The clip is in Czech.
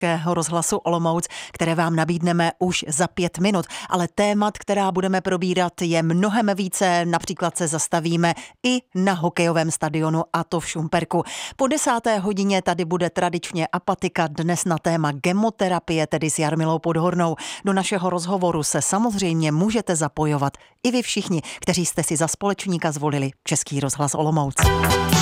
Českého rozhlasu Olomouc, které vám nabídneme už za 5 minut. Ale témat, která budeme probírat, je mnohem více. Například se zastavíme i na hokejovém stadionu, a to v Šumperku. Po 10. hodině tady bude tradičně apatika, dnes na téma gemoterapie, tedy s Jarmilou Podhornou. Do našeho rozhovoru se samozřejmě můžete zapojovat i vy všichni, kteří jste si za společníka zvolili Český rozhlas Olomouc.